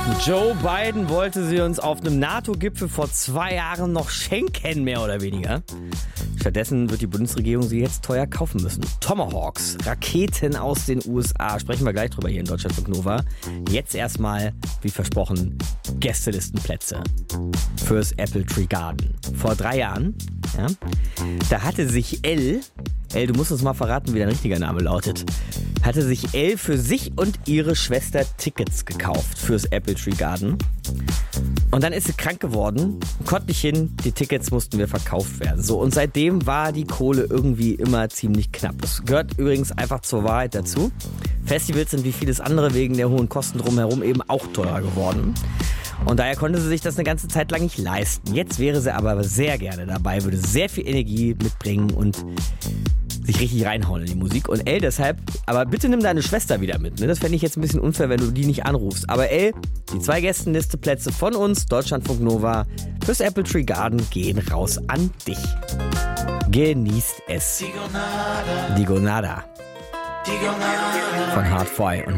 Joe Biden wollte sie uns auf einem NATO-Gipfel vor 2 Jahren noch schenken, mehr oder weniger. Stattdessen wird die Bundesregierung sie jetzt teuer kaufen müssen. Tomahawks, Raketen aus den USA, sprechen wir gleich drüber hier in Deutschlandfunk Nova. Jetzt erstmal, wie versprochen, Gästelistenplätze fürs Apple Tree Garden. Vor 3 Jahren, ja, da hatte sich Elle, du musst uns mal verraten, wie dein richtiger Name lautet, hatte sich Elle für sich und ihre Schwester Tickets gekauft fürs Apple Tree Garden. Und dann ist sie krank geworden, konnte nicht hin, die Tickets mussten wir verkauft werden. So, und seitdem war die Kohle irgendwie immer ziemlich knapp. Das gehört übrigens einfach zur Wahrheit dazu. Festivals sind wie vieles andere wegen der hohen Kosten drumherum eben auch teurer geworden. Und daher konnte sie sich das eine ganze Zeit lang nicht leisten. Jetzt wäre sie aber sehr gerne dabei, würde sehr viel Energie mitbringen und sich richtig reinhauen in die Musik. Und deshalb, aber bitte nimm deine Schwester wieder mit. Ne? Das fände ich jetzt ein bisschen unfair, wenn du die nicht anrufst. Aber die 2 Gästenliste-Plätze von uns, Deutschlandfunk Nova, fürs Apple Tree Garden gehen raus an dich. Genießt es. Die Gonada. Von Hard Fry und